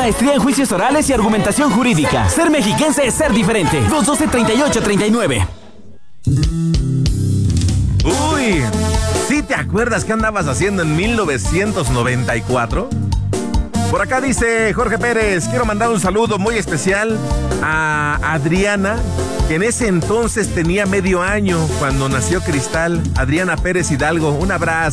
Maestría en Juicios Orales y Argumentación Jurídica. Ser mexiquense es ser diferente. 212-3839. Uy, ¿sí te acuerdas qué andabas haciendo en 1994? Por acá dice Jorge Pérez, quiero mandar un saludo muy especial a Adriana, que en ese entonces tenía medio año cuando nació Cristal. Adriana Pérez Hidalgo, un abrazo.